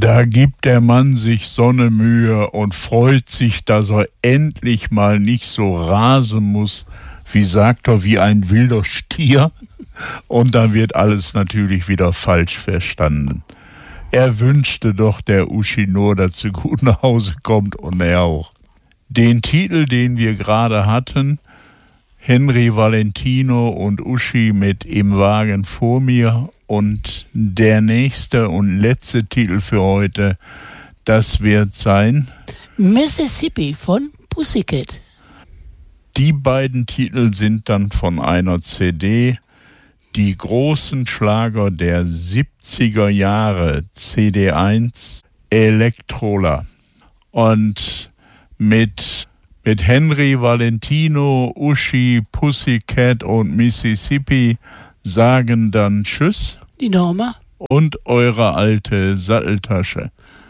Da gibt der Mann sich so eine Mühe und freut sich, dass er endlich mal nicht so rasen muss, wie ein wilder Stier. Und dann wird alles natürlich wieder falsch verstanden. Er wünschte doch der Uschi nur, dass sie gut nach Hause kommt und er auch. Den Titel, den wir gerade hatten, Henry Valentino und Uschi mit Im Wagen vor mir, und der nächste und letzte Titel für heute, das wird sein Mississippi von Pussycat. Die beiden Titel sind dann von einer CD, die großen Schlager der 70er Jahre, CD1 Elektrola. Und mit Henry Valentino, Uschi, Pussycat und Mississippi sagen dann Tschüss. Die Norma. Und eure alte Satteltasche.